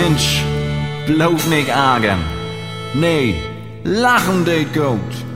Mensch bloß nicht ärgern. Nee, lachen geht gut.